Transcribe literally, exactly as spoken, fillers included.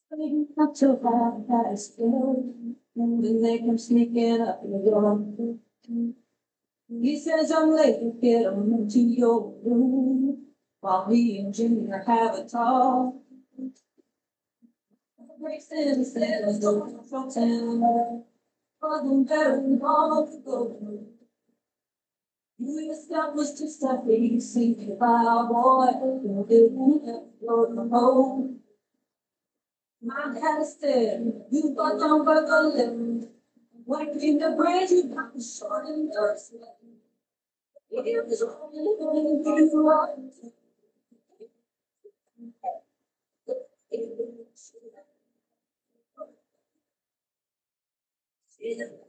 Not too bad, that is good. When they come sneaking up the door. He says I'm late to get him into your room. While he and Junior have a talk. Breaks in the sailors go from town. Wasn't very long ago. You established yourself, you see the boy. You didn't have to go to home. My had a stare, you got down by the lip. Wiping the bread, you got the short and thirsty. It was only going you want. It was